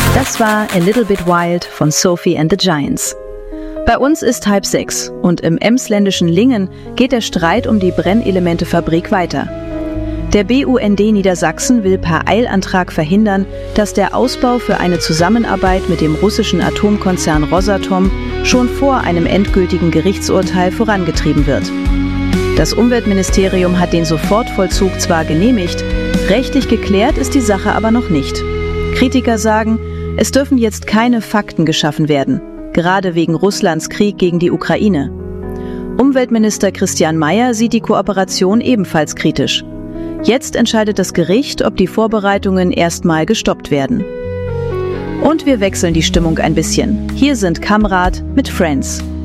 Das war A Little Bit Wild von Sophie and the Giants. Bei uns ist 5:30 und im emsländischen Lingen geht der Streit um die Brennelementefabrik weiter. Der BUND Niedersachsen will per Eilantrag verhindern, dass der Ausbau für eine Zusammenarbeit mit dem russischen Atomkonzern Rosatom schon vor einem endgültigen Gerichtsurteil vorangetrieben wird. Das Umweltministerium hat den Sofortvollzug zwar genehmigt, rechtlich geklärt ist die Sache aber noch nicht. Kritiker sagen, es dürfen jetzt keine Fakten geschaffen werden, gerade wegen Russlands Krieg gegen die Ukraine. Umweltminister Christian Mayer sieht die Kooperation ebenfalls kritisch. Jetzt entscheidet das Gericht, ob die Vorbereitungen erstmal gestoppt werden. Und wir wechseln die Stimmung ein bisschen. Hier sind Kamrat mit Friends.